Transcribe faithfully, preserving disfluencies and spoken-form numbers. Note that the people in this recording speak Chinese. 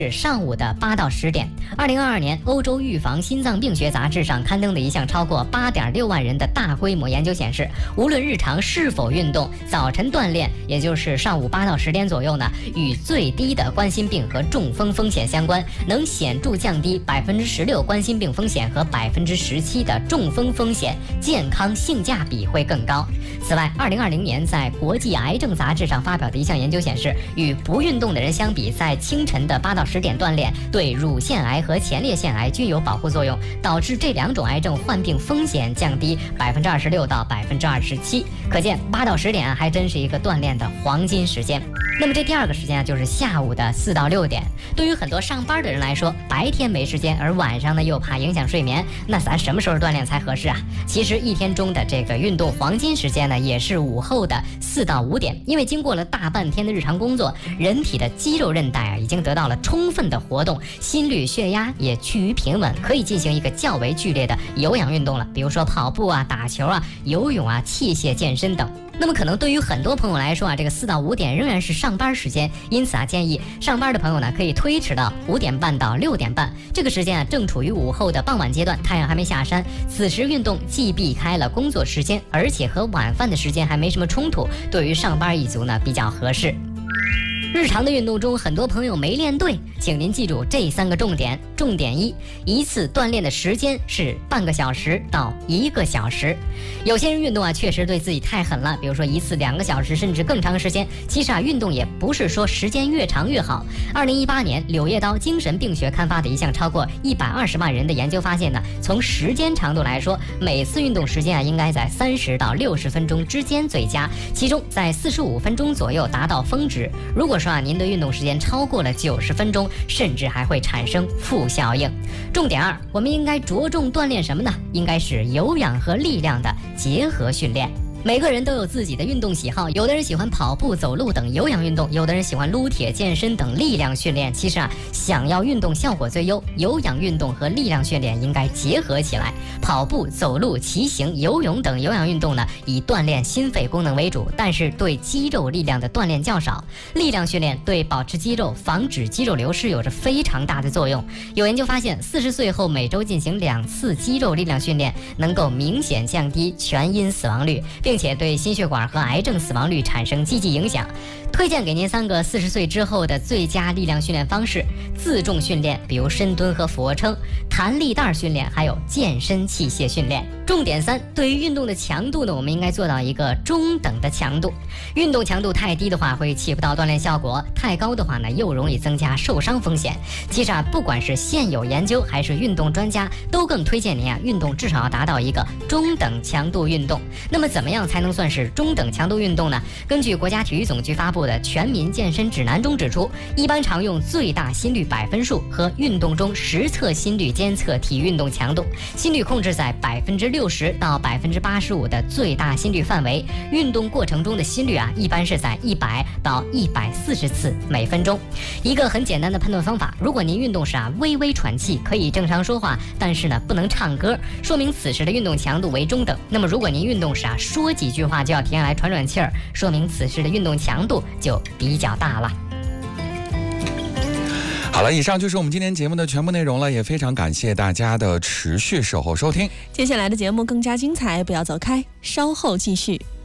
是上午的八到十点。二零二二年欧洲预防心脏病学杂志上刊登的一项超过八点六万人的大规模研究显示，无论日常是否运动，早晨锻炼，也就是上午八到十点左右呢，与最低的冠心病和中风风险相关，能显著降低百分之十六冠心病风险和百分之十七的中风风险，健康性价比会更高。此外，二零二零年在国际癌症杂志上发表的一项研究显示，与不运动的人相比，在清晨的八到十点锻炼对乳腺癌和前列腺癌均有保护作用，导致这两种癌症患病风险降低百分之二十六到百分之二十七。可见八到十点啊，还真是一个锻炼的黄金时间。那么这第二个时间啊，就是下午的四到六点。对于很多上班的人来说，白天没时间，而晚上呢又怕影响睡眠，那咱什么时候锻炼才合适啊？其实一天中的这个运动黄金时间呢，也是午后的四到五点。因为经过了大半天的日常工作，人体的肌肉韧带啊已经得到了充分的活动，心率血压也趋于平稳，可以进行一个较为剧烈的有氧运动了，比如说跑步啊、打球啊、游泳啊、器械健身等。那么可能对于很多朋友来说啊，这个四到五点仍然是上班时间，因此啊，建议上班的朋友呢可以推迟到五点半到六点半。这个时间啊，正处于午后的傍晚阶段，太阳还没下山，此时运动既避开了工作时间，而且和晚饭的时间还没什么冲突，对于上班一族呢比较合适。日常的运动中，很多朋友没练对，请您记住这三个重点。重点一，一次锻炼的时间是半个小时到一个小时。有些人运动啊，确实对自己太狠了，比如说一次两个小时甚至更长时间。其实啊，运动也不是说时间越长越好。二零一八年《柳叶刀精神病学》刊发的一项超过一百二十万人的研究发现呢，从时间长度来说，每次运动时间啊应该在三十到六十分钟之间最佳，其中在四十五分钟左右达到峰值。如果说啊，您的运动时间超过了九十分钟，甚至还会产生负效应。重点二，我们应该着重锻炼什么呢？应该是有氧和力量的结合训练。每个人都有自己的运动喜好，有的人喜欢跑步、走路等有氧运动，有的人喜欢撸铁、健身等力量训练。其实啊，想要运动效果最优，有氧运动和力量训练应该结合起来。跑步、走路、骑行、游泳等有氧运动呢，以锻炼心肺功能为主，但是对肌肉力量的锻炼较少。力量训练对保持肌肉、防止肌肉流失有着非常大的作用。有研究发现，四十岁后每周进行两次肌肉力量训练，能够明显降低全因死亡率，并且对心血管和癌症死亡率产生积极影响。推荐给您三个四十岁之后的最佳力量训练方式：自重训练，比如深蹲和俯卧撑；弹力带训练，还有健身器械训练。重点三，对于运动的强度呢，我们应该做到一个中等的强度。运动强度太低的话，会起不到锻炼效果；太高的话呢，又容易增加受伤风险。其实啊，不管是现有研究还是运动专家，都更推荐您啊，运动至少要达到一个中等强度运动。那么怎么样才能算是中等强度运动呢？根据国家体育总局发布的《全民健身指南》中指出，一般常用最大心率百分数和运动中实测心率监测体育运动强度，心率控制在百分之六十到百分之八十五的最大心率范围。运动过程中的心率啊，一般是在一百到一百四十次每分钟。一个很简单的判断方法：如果您运动时啊微微喘气，可以正常说话，但是呢不能唱歌，说明此时的运动强度为中等。那么如果您运动时啊说几句话就要停下来喘喘气儿，说明此时的运动强度就比较大了。 好了，以上就是我们今天节目的全部内容了，也非常感谢大家的持续守候收听。 接下来的节目更加精彩，不要走开，稍后继续。